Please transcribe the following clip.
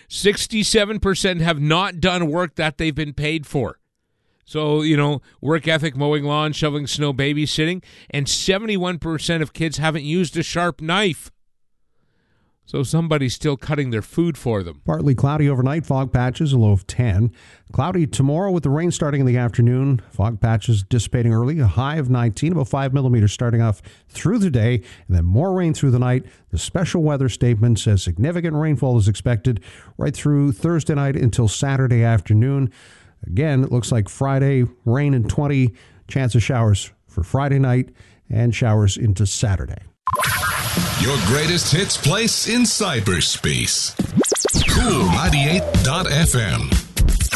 67% have not done work that they've been paid for. So, work ethic, mowing lawn, shoveling snow, babysitting, and 71% of kids haven't used a sharp knife. So somebody's still cutting their food for them. Partly cloudy overnight, fog patches, a low of 10. Cloudy tomorrow with the rain starting in the afternoon. Fog patches dissipating early, a high of 19, about 5 millimeters starting off through the day, and then more rain through the night. The special weather statement says significant rainfall is expected right through Thursday night until Saturday afternoon. Again, it looks like Friday, rain in 20, chance of showers for Friday night, and showers into Saturday. Your greatest hits place in cyberspace. Cool 98.fm.